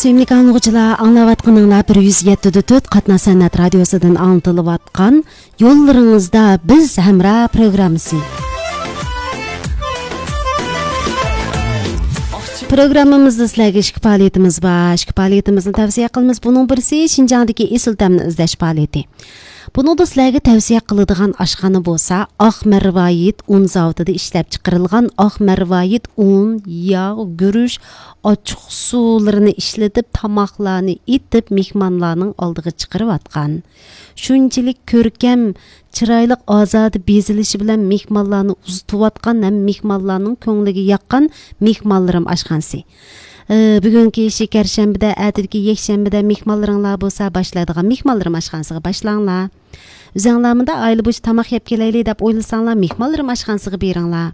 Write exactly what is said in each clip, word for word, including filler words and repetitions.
Sümlik anlıqçılar anlavatqınыңlar bir yüz yetti dört Qatna Sanat Radiosudan anlatılıb atqan Yollarınızda Biz Həmra programısı. Programımızda sizlərə işki fəaliyyətimiz var. İşki fəaliyyətimizni tavsiyə qılımız. Bunun birisi Şinjandakı esil təmini izləş fəaliyyəti. Bunu da sizlərə tavsiyə qıladigan aşxana bolsa, Aq Mərvayit un zavodida ishlab chiqarilgan Aq Mərvayit un, yağ, guruch, ochiq suvlarini ishlatib, tamoqlarni etib, mehmonlarning oldiga chiqarib atgan. Shunchalik ko'rkam, chiroyli, ozodi bezilishi bilan mehmonlarni uzitib atgan ham mehmonlarning ko'ngliga yoqqan mehmonlarim oshxonasi. Bugungi Shekarshanbada, atigi yakshanbada mehmonlaringlar bo'lsa, boshlaydigan mehmonlarim oshxonasiga boshlanglar. O'zinglarmida oila bo'yicha tamoq yeb kelaylik deb o'ylasanglar, mehmonlarim oshxonasiga beringlar.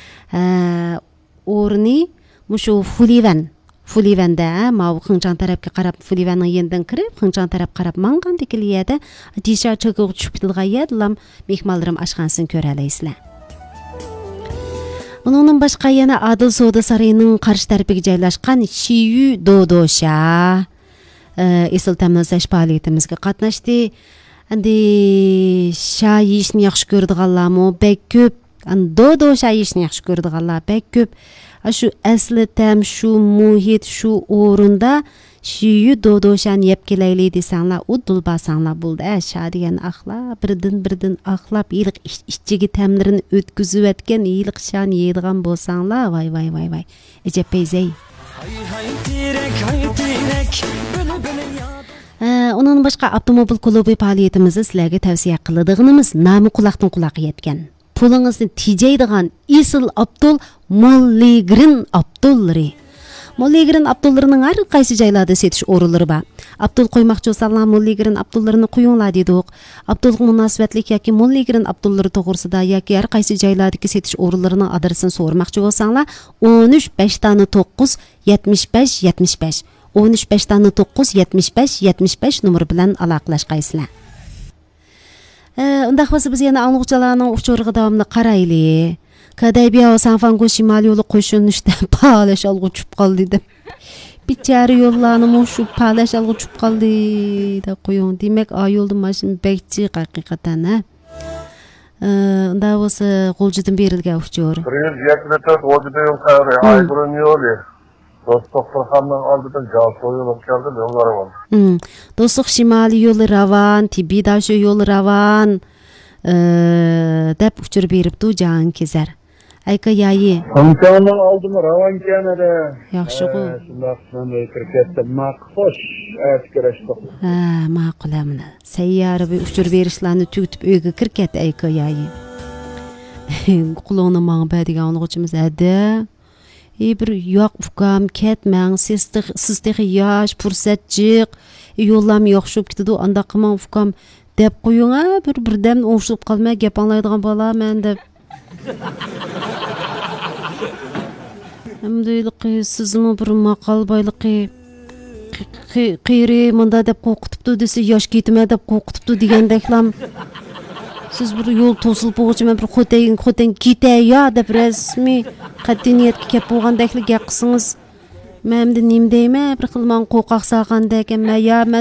O'rni mushu Fulivan, Fulivanda, mau Xinjiang tarafga qarab, Fulivanning yendan kirib, Xinjiang taraf qarab mangan dekiliyada, tisha cho'qib tushib ketilgan yerlar mehmonlarim oshxonasini ko'ra olasizlar. Bunun başqa yana Adil Soda Sarayının qarşı tərəfiga joylashgan Shiyu Dodosha esil təmizləş fəaliyyətimizə qatnaşdı. Endi şa yeyishni yaxshi ko'radiganlarmi bek ko'p, Dodosha yeyishni yaxshi ko'radiganlar bek ko'p. Shu asli tam, shu muhit, shu o'rinda Shiyu Dodoshani yeb kelaylik desanglar, udul basanglar bo'ldi. Sha degan axla, birdan birdan axlab, yiliq ishchiga tamlarini o'tkazib atgan yiliq shan yeydigan bo'lsanglar, voy voy voy voy. Ejepeyzey. Onun başqa avtomobil klubi faoliyatimizni sizlarga tavsiya qiladiganimiz nomi quloqdan quloqqa yetgan. Pulingizni tejaydigan Isil Abdul Molligrin Abdullari. Molligrin Abdullarining har qaysi joylarda setish o'rinlari bor. Abdul qo'ymoqchi bo'lsanglar, Molligrin Abdullarini qo'yinglar dedik. Abdulga munosabatlik yoki Molligrin Abdullari to'g'risida yoki har qaysi joylardagi setish o'rinlarining adresini so'ramoqchi bo'lsanglar, o'n uch besh to'qqiz yetmish besh yetmish besh o'n uch besh to'qqiz yetmish besh yetmish besh nomeri bilan aloqalashqaysizlar. Undaq bo'lsa biz yana anlıqçılarning uchurig'i davomli qaraylik. Kadaybiya Sanfango Şimal yolu qo'shinishda palash olg'u tushib qoldi deb. Bichari yo'llarni shu palash olg'u tushib qoldi deb qo'ying. Demak, a yo'lda mashina bekchi haqiqatan, ha. Unda bo'lsa qo'ljidan berilgan uchur. Dostluk Fırkan'ın aldıdan Cansu yolu geldi, yolları var. Hmm. Dostluk Şimali yolu ravan, Tibidaşo yolu ravan. Dep uçur beripti Can Kezer. Ayka yayi. Xinjiang'dan aldım ravan kenede. Yaxşı qo. Şundaqsan kirketdim. Maqhoş askirashdi. Ha, ma'qul amna. Sayyara bir uçur berishlarni tugitib uyga kirket ayka yayi. Qulog'ini menga berdigan o'quvchimiz ada. Bir yo'q ukam ketmang, siz siz yash fursatchiq, yo'llam yo'qshib ketdi, anda qilmang ukam deb qo'ying, bir birdan o'shib qolmay gap anglaydigan bo'laman deb. Hamdayliqi sizmi bir maqol boyliqi qiyri munda deb qo'rqitibdi desa, yosh ketma deb qo'rqitibdi degandeklam. Siz bir yo'l to'silib bo'lg'uchi men bir xo'tayin xo'tayin ketay yo deb rasmiy qat'iy niyatga kelib bo'lgandeklik qilsangiz, men endi nim deyman, bir xilman qo'rqoq salgandek, men yo